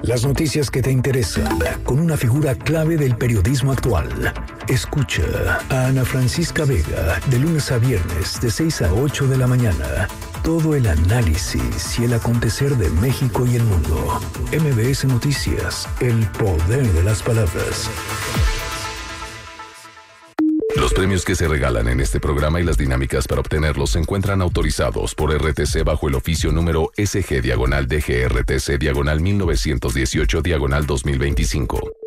Las noticias que te interesan, con una figura clave del periodismo actual. Escucha a Ana Francisca Vega, de lunes a viernes, de 6 a 8 de la mañana. Todo el análisis y el acontecer de México y el mundo. MBS Noticias, el poder de las palabras. Los premios que se regalan en este programa y las dinámicas para obtenerlos se encuentran autorizados por RTC bajo el oficio número SG-DGRTC-1918-2025.